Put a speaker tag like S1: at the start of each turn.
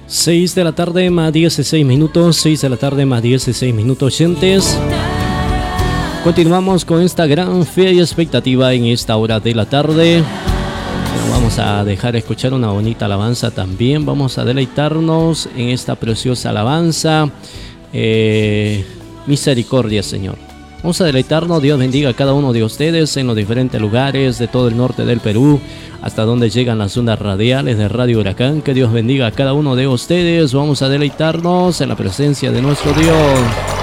S1: 6 de la tarde más 16 minutos, 6 de la tarde más 16 minutos, oyentes. Continuamos con esta gran fe y expectativa en esta hora de la tarde. Vamos a dejar escuchar una bonita alabanza también. Vamos a deleitarnos en esta preciosa alabanza. Misericordia, Señor. Vamos a deleitarnos. Dios bendiga a cada uno de ustedes en los diferentes lugares de todo el norte del Perú, hasta donde llegan las ondas radiales de Radio Huracán. Que Dios bendiga a cada uno de ustedes. Vamos a deleitarnos en la presencia de nuestro Dios.